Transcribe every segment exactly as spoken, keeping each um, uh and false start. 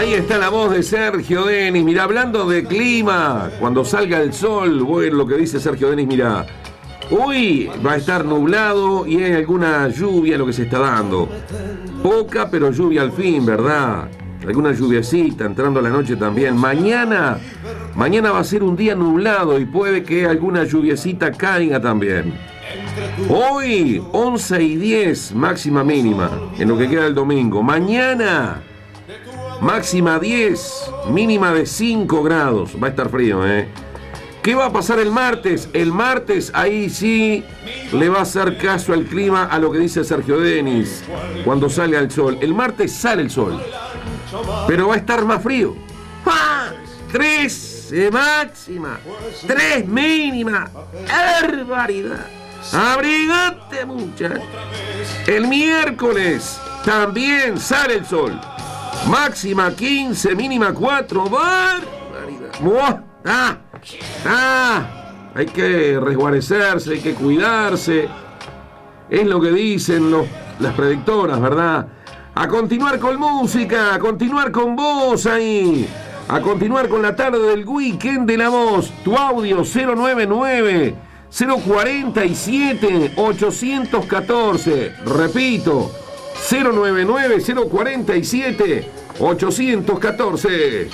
Ahí está la voz de Sergio Denis. Mirá, hablando de clima, cuando salga el sol, bueno, lo que dice Sergio Denis, mirá. Hoy va a estar nublado y hay alguna lluvia lo que se está dando. Poca, pero lluvia al fin, ¿verdad? Alguna lluviecita entrando a la noche también. Mañana, mañana va a ser un día nublado y puede que alguna lluviecita caiga también. Hoy, once y diez, máxima mínima, en lo que queda del domingo. Mañana, máxima diez, mínima de cinco grados. Va a estar frío, ¿eh? ¿Qué va a pasar el martes? El martes, ahí sí le va a hacer caso al clima, a lo que dice Sergio Denis, cuando sale al sol. El martes sale el sol, pero va a estar más frío. ¡Ah! Tres de máxima, tres mínima. ¡Barbaridad! Abrigate, muchachos. El miércoles también sale el sol. Máxima quince, mínima cuatro. ¡Barbaridad! ¡Buah! ¡Ah! ¡Ah! Hay que resguarecerse, hay que cuidarse. Es lo que dicen los, las predictoras, ¿verdad? A continuar con música, a continuar con vos ahí. A continuar con la tarde del weekend de la voz. Tu audio cero noventa y nueve, cero cuarenta y siete, ochocientos catorce. Repito, cero noventa y nueve, cero cuarenta y siete, ochocientos catorce.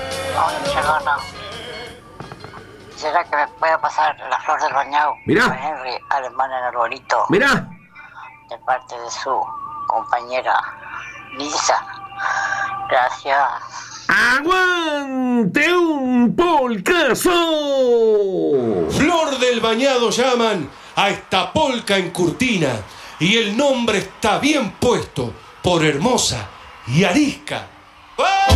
¿Será que me puede pasar la flor del bañado? Mirá. Con Henry Alemán en arbolito. Mirá. De parte de su compañera Lisa. Gracias. ¡Aguante un polcazo! Flor del Bañado llaman a esta polca en Curtina. Y el nombre está bien puesto por hermosa y arisca.